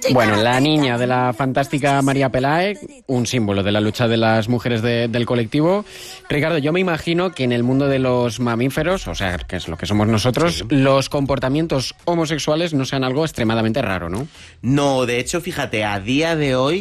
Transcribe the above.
Bueno, la niña de la fantástica María Pelae, un símbolo de la lucha de las mujeres del colectivo. Ricardo, yo me imagino que en el mundo de los mamíferos, o sea, que es lo que somos nosotros, los comportamientos homosexuales no sean algo extremadamente raro, ¿no? No, de hecho, fíjate, a día de hoy